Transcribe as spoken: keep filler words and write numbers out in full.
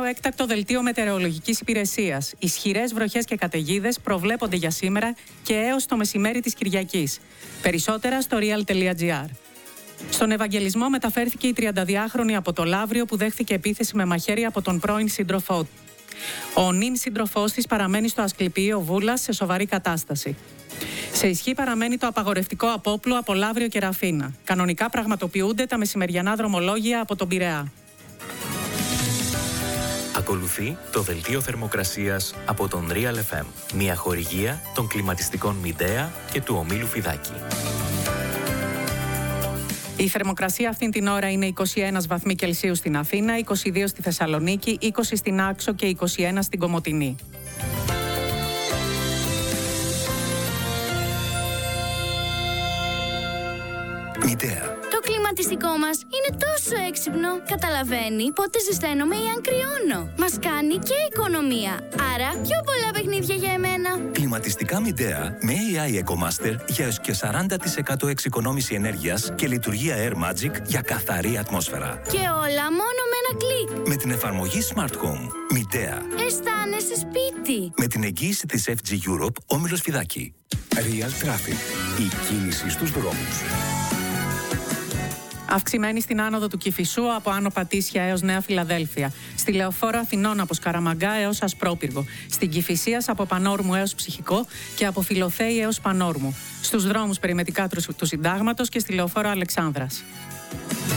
έκτακτο δελτίο μετεωρολογικής υπηρεσίας. Ισχυρές βροχές και καταιγίδες προβλέπονται για σήμερα και έως το μεσημέρι της Κυριακής. Περισσότερα στο real τελεία gr. Στον Ευαγγελισμό μεταφέρθηκε η τριανταδυάχρονη από το Λαύριο που δέχθηκε επίθεση με μαχαίρι από τον πρώην σύντροφό του. Ο νυν σύντροφός της παραμένει στο Ασκληπιείο Βούλας σε σοβαρή κατάσταση. Σε ισχύ παραμένει το απαγορευτικό απόπλου από Λαύριο και Ραφίνα. Κανονικά πραγματοποιούνται τα μεσημεριανά δρομολόγια από τον Πειραιά. Ακολουθεί το δελτίο θερμοκρασίας από τον Real εφ εμ, μια χορηγία των κλιματιστικών Midea και του ομίλου Φιδάκη. Η θερμοκρασία αυτήν την ώρα είναι είκοσι ένα βαθμοί Κελσίου στην Αθήνα, είκοσι δύο στη Θεσσαλονίκη, είκοσι στην Άξο και είκοσι ένα στην Κομοτηνή. Midea. Το κλιματιστικό μας είναι τόσο έξυπνο. Καταλαβαίνει πότε ζεσταίνομαι ή αν κρυώνω. Μας κάνει και οικονομία. Άρα πιο πολλά παιχνίδια για εμένα. Κλιματιστικά Midea με έι άι EcoMaster για έως και σαράντα τοις εκατό εξοικονόμηση ενέργειας και λειτουργία Air Magic για καθαρή ατμόσφαιρα. Και όλα μόνο με ένα κλικ. Με την εφαρμογή Smart Home. Midea. Αισθάνεσαι σπίτι. Με την εγγύηση της εφ τζι Europe, όμιλος Φιδάκη. Real Traffic. Η κίνηση στους δρόμους. Αυξημένη στην άνοδο του Κηφισού από Άνω Πατήσια έως Νέα Φιλαδέλφια. Στη Λεωφόρο Αθηνών από Σκαραμαγκά έως Ασπρόπυργο. Στην Κηφισίας από Πανόρμου έως Ψυχικό και από Φιλοθέη έως Πανόρμου. Στους δρόμους περιμετικά του Συντάγματος και στη Λεωφόρο Αλεξάνδρας.